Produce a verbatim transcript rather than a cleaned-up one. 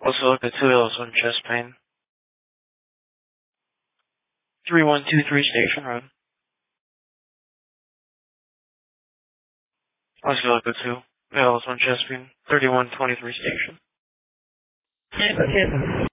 Also look at two L's on chest pain. three one two three Station Road. Also look at two L's on chest pain. thirty-one twenty-three Station. Yeah, okay.